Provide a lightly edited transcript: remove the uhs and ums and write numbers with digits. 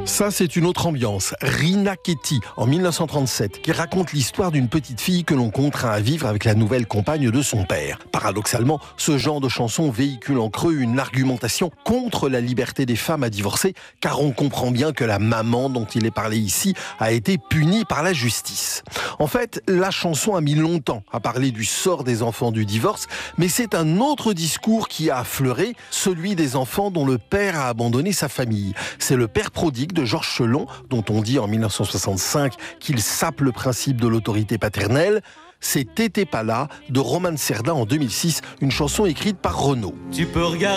Ça, c'est une autre ambiance. Rina Ketty, en 1937, qui raconte l'histoire d'une petite fille que l'on contraint à vivre avec la nouvelle compagne de son père. Paradoxalement, ce genre de chanson véhicule en creux une argumentation contre la liberté des femmes à divorcer, car on comprend bien que la maman dont il est parlé ici a été punie par la justice. En fait, la chanson a mis longtemps à parler du sort des enfants du divorce, mais c'est un autre discours qui a affleuré, celui des enfants dont le père a abandonné sa famille. C'est le père prodigue de Georges Chelon, dont on dit en 1965 qu'il sape le principe de l'autorité paternelle. C'est T'étais pas là de Roman Cerda en 2006, une chanson écrite par Renaud. Tu peux regarder